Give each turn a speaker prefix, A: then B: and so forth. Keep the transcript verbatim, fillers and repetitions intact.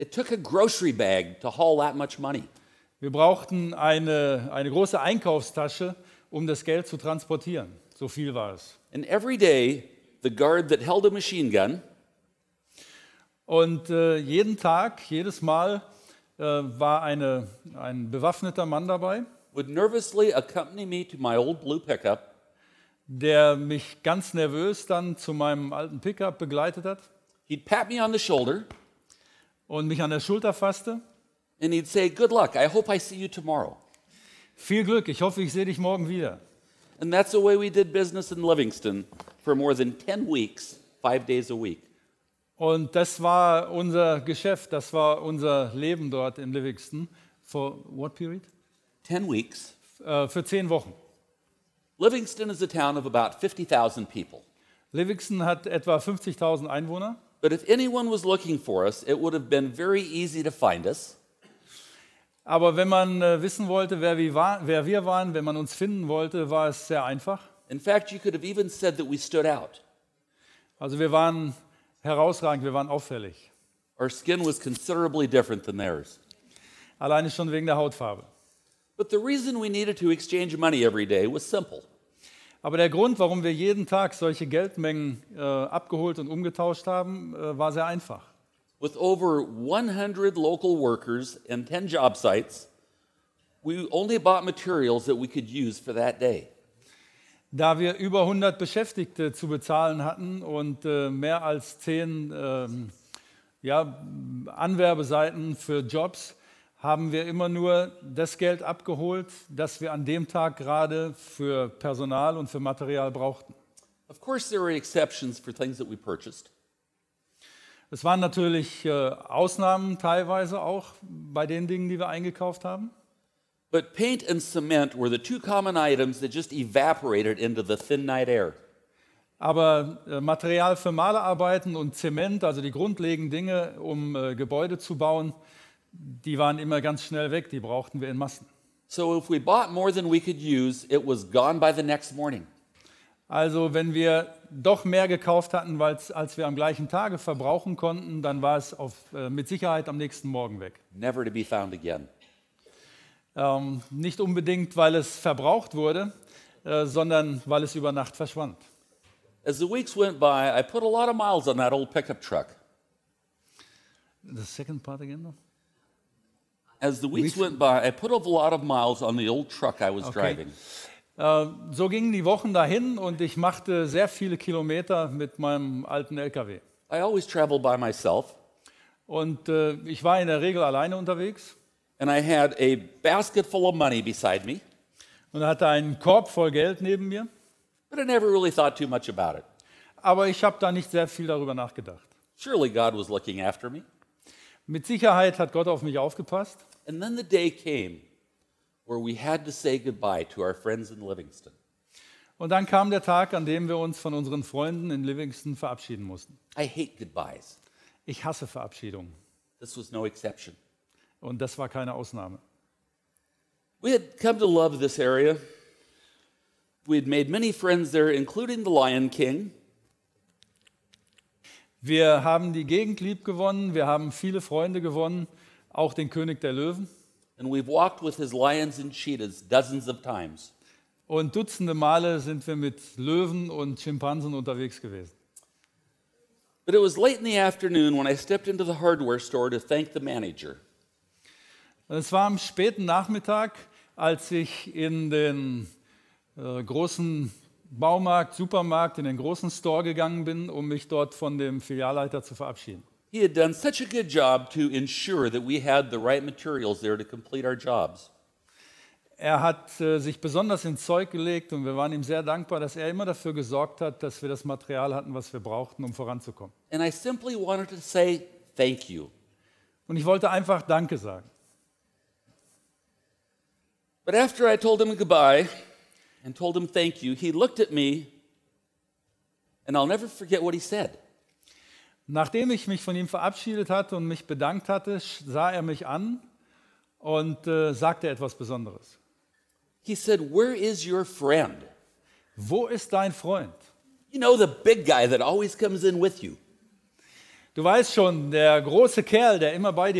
A: It took a grocery bag to haul that much money.
B: Wir brauchten eine, eine große Einkaufstasche, um das Geld zu transportieren. So viel war es.
A: And every day, the guard that held a machine gun
B: Und äh, jeden Tag, jedes Mal äh, war eine, ein bewaffneter Mann dabei,
A: would nervously accompany me to my old blue pickup
B: der mich ganz nervös dann zu meinem alten Pickup begleitet hat
A: He'd pat me on the shoulder
B: und mich an der Schulter fasste.
A: and he'd say, "Good luck. I hope I see you tomorrow."
B: Viel Glück, ich hoffe, ich sehe dich morgen wieder.
A: And that's the way we did business in Livingston for more than ten weeks, five days a week.
B: Und das war unser Geschäft, das war unser Leben dort in Livingston. For what period?
A: ten weeks.
B: Äh, für zehn Wochen.
A: Livingston is a town of about fifty thousand people.
B: Livingston hat etwa fünfzigtausend Einwohner.
A: But if anyone was looking for us, it would have been very easy to find us.
B: Aber wenn man äh, wissen wollte, wer, wie war, wer wir waren, wenn man uns finden wollte, war es sehr einfach.
A: In fact, you could have even said that we stood out.
B: Also wir waren herausragend, wir waren auffällig.
A: Our skin was considerably different than theirs.
B: Alleine schon wegen der Hautfarbe.
A: But the reason we needed to exchange money every day was simple.
B: Aber der Grund, warum wir jeden Tag solche Geldmengen äh, abgeholt und umgetauscht haben, äh, war sehr einfach.
A: With over one hundred local workers and ten job sites, we only bought materials that we could use for that day.
B: Da wir über hundert Beschäftigte zu bezahlen hatten und äh, mehr als zehn ähm, ja, Anwerbeseiten für Jobs, haben wir immer nur das Geld abgeholt, das wir an dem Tag gerade für Personal und für Material brauchten.
A: Of course, there were exceptions for things that we purchased.
B: Es waren natürlich äh, Ausnahmen teilweise auch bei den Dingen, die wir eingekauft haben.
A: But paint and cement were the two common items that just evaporated into the thin night air.
B: Aber äh, Material für Malerarbeiten und Zement, also die grundlegenden Dinge, um äh, Gebäude zu bauen, die waren immer ganz schnell weg, die brauchten wir in Massen.
A: So if we bought more than we could use, it was gone by the next morning.
B: Also wenn wir doch mehr gekauft hatten, als wir am gleichen Tage verbrauchen konnten, dann war es auf, äh, mit Sicherheit am nächsten Morgen weg.
A: Never to be found again.
B: Ähm, nicht unbedingt, weil es verbraucht wurde, äh, sondern weil es über Nacht verschwand.
A: As the weeks went by, I put a lot of miles on that old pickup truck.
B: The second part again, though?
A: As the weeks went by, I put a lot of miles on the old truck I was
B: Okay.
A: driving.
B: Äh, so gingen die Wochen dahin und ich machte sehr viele Kilometer mit meinem alten L K W.
A: I always traveled by myself,
B: Und äh, ich war in der Regel alleine unterwegs
A: and I had a basket full of money beside me,
B: und hatte einen Korb voll Geld neben mir.
A: but I never really thought too much about it.
B: Aber ich habe da nicht sehr viel darüber nachgedacht.
A: Surely God was looking after me.
B: Mit Sicherheit hat Gott auf mich aufgepasst.
A: And then the day came where we had to say goodbye to our friends in Livingston.
B: Und dann kam der Tag, an dem wir uns von unseren Freunden in Livingston verabschieden mussten.
A: I hate goodbyes.
B: Ich hasse Verabschiedungen.
A: This was no exception.
B: Und das war keine Ausnahme.
A: We had come to love this area. We had made many friends there, including the Lion King.
B: Wir haben die Gegend lieb gewonnen, wir haben viele Freunde gewonnen, auch den König der Löwen.
A: And we've walked with his lions and cheetahs dozens of times.
B: Und dutzende Male sind wir mit Löwen und Schimpansen unterwegs gewesen.
A: But it was late in the afternoon when I stepped into the hardware store to thank the manager.
B: Und es war am späten Nachmittag, als ich in den äh, großen Baumarkt, Supermarkt, in den großen Store gegangen bin, um mich dort von dem Filialleiter zu verabschieden.
A: He had done such a good job to ensure that we had the right materials there to complete our jobs.
B: Er hat äh, sich besonders ins Zeug gelegt und wir waren ihm sehr dankbar, dass er immer dafür gesorgt hat, dass wir das Material hatten, was wir brauchten, um voranzukommen.
A: And I simply wanted to say thank you.
B: Und ich wollte einfach Danke sagen.
A: But after I told him goodbye and told him thank you, he looked at me, and I'll never forget what he said.
B: Nachdem ich mich von ihm verabschiedet hatte und mich bedankt hatte, sah er mich an und äh, sagte etwas Besonderes.
A: He said, "Where is your friend?
B: Wo ist dein Freund?
A: You know, the big guy that always comes in with you."
B: Du weißt schon, der große Kerl, der immer bei dir